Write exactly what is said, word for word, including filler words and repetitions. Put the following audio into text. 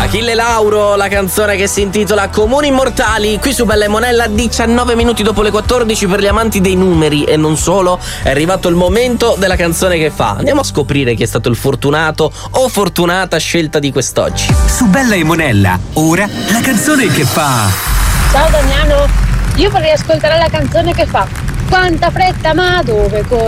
Achille Lauro, la canzone che si intitola Comuni Immortali, qui su Bella e Monella, diciannove minuti dopo le quattordici. Per gli amanti dei numeri e non solo, è arrivato il momento della canzone che fa. Andiamo a scoprire chi è stato il fortunato o fortunata scelta di quest'oggi. Su Bella e Monella, ora la canzone che fa. Ciao Damiano, io vorrei ascoltare la canzone che fa Quanta fretta ma dove corre?